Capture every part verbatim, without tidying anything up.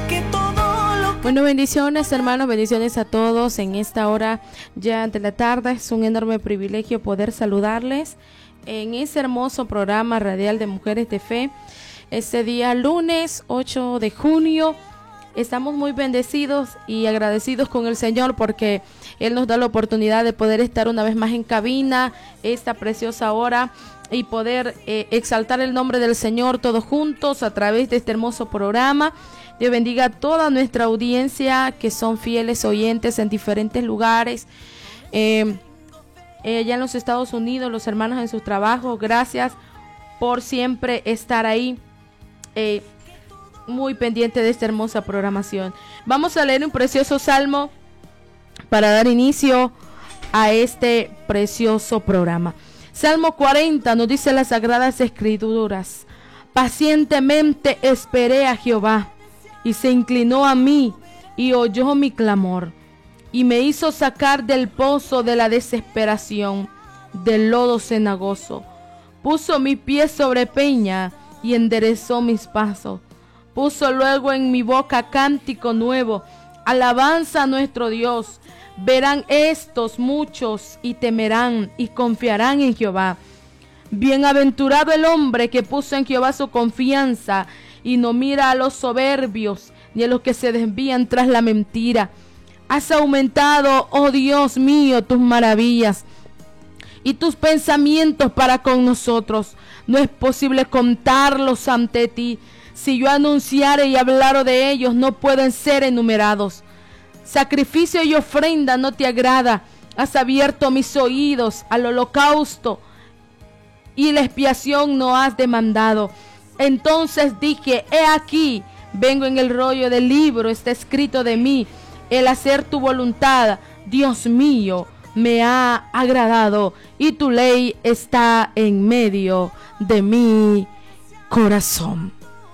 que todo lo que... Bueno, bendiciones hermanos, bendiciones a todos en esta hora ya de la tarde. Es un enorme privilegio poder saludarles en ese hermoso programa radial de Mujeres de Fe. Este día lunes ocho de junio, estamos muy bendecidos y agradecidos con el Señor porque Él nos da la oportunidad de poder estar una vez más en cabina esta preciosa hora y poder eh, exaltar el nombre del Señor todos juntos a través de este hermoso programa. Dios bendiga a toda nuestra audiencia que son fieles oyentes en diferentes lugares. Eh, eh, allá en los Estados Unidos, los hermanos en sus trabajos, gracias por siempre estar ahí. Eh, muy pendiente de esta hermosa programación. Vamos a leer un precioso salmo para dar inicio a este precioso programa. Salmo cuarenta nos dice las Sagradas Escrituras: pacientemente esperé a Jehová, y se inclinó a mí, y oyó mi clamor, y me hizo sacar del pozo de la desesperación, del lodo cenagoso. Puso mis pies sobre peña, y enderezó mis pasos. Puso luego en mi boca cántico nuevo, alabanza a nuestro Dios. Verán estos muchos y temerán y confiarán en Jehová. Bienaventurado el hombre que puso en Jehová su confianza y no mira a los soberbios ni a los que se desvían tras la mentira. Has aumentado, oh Dios mío, tus maravillas y tus pensamientos para con nosotros. No es posible contarlos ante ti. Si yo anunciare y hablare de ellos, no pueden ser enumerados. Sacrificio y ofrenda no te agrada. Has abierto mis oídos al holocausto y la expiación no has demandado. Entonces dije: he aquí, vengo. En el rollo del libro está escrito de mí el hacer tu voluntad. Dios mío, me ha agradado, y tu ley está en medio de mi corazón.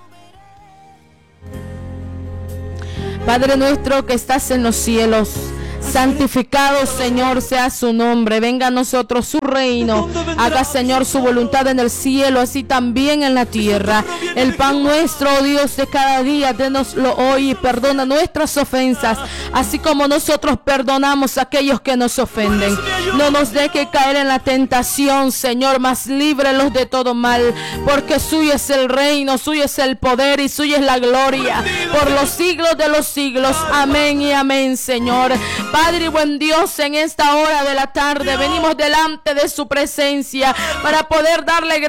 Padre nuestro que estás en los cielos, santificado, Señor, sea su nombre. Venga a nosotros su reino. Haga, Señor, su voluntad en el cielo, así también en la tierra. El pan nuestro, oh Dios, de cada día, dénoslo hoy, y perdona nuestras ofensas, así como nosotros perdonamos a aquellos que nos ofenden. No nos deje caer en la tentación, Señor, mas líbrelos de todo mal, porque suyo es el reino, suyo es el poder y suya es la gloria por los siglos de los siglos. Amén y amén, Señor. Padre y buen Dios, en esta hora de la tarde venimos delante de su presencia para poder darle gracias